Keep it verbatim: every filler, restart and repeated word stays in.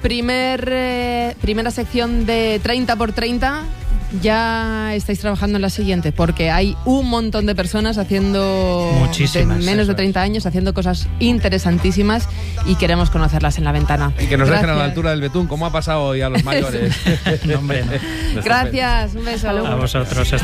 primer, eh, primera sección de treinta por treinta. Ya estáis trabajando en la siguiente, porque hay un montón de personas haciendo Muchísimas, de menos de treinta años, haciendo cosas interesantísimas y queremos conocerlas en la ventana. Y que nos Gracias. dejen a la altura del betún, como ha pasado hoy a los mayores. No, hombre, no. Gracias, un beso. A vosotros. Hasta